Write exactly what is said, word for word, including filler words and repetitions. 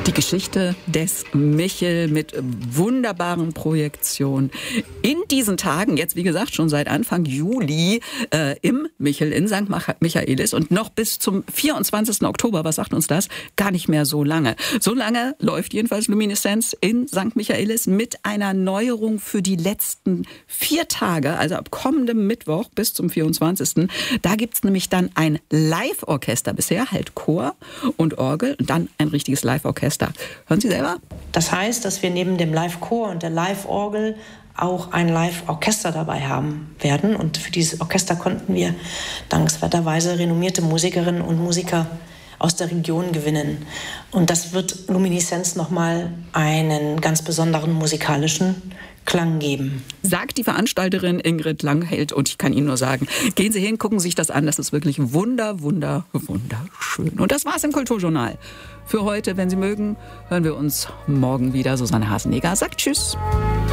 Die Geschichte des Michel mit wunderbaren Projektionen. In diesen Tagen, jetzt wie gesagt schon seit Anfang Juli, äh, im Michel in Sankt Michaelis und noch bis zum vierundzwanzigsten Oktober, was sagt uns das? Gar nicht mehr so lange. So lange läuft jedenfalls Lumineszenz in Sankt Michaelis mit einer Neuerung für die letzten vier Tage, also ab kommendem Mittwoch bis zum vierundzwanzigsten Da gibt's nämlich dann ein Live-Orchester. Bisher halt Chor und Orgel und dann ein richtiges Live-Orchester. Hören Sie selber? Das heißt, dass wir neben dem Live-Chor und der Live-Orgel auch ein Live-Orchester dabei haben werden. Und für dieses Orchester konnten wir dankenswerterweise renommierte Musikerinnen und Musiker aus der Region gewinnen. Und das wird Lumineszenz nochmal einen ganz besonderen musikalischen Klang geben. Sagt die Veranstalterin Ingrid Langheld und ich kann Ihnen nur sagen, gehen Sie hin, gucken Sie sich das an, das ist wirklich wunder, wunder, wunderschön. Und das war's im Kulturjournal. Für heute, wenn Sie mögen, hören wir uns morgen wieder. Susanne Hasenegger sagt Tschüss.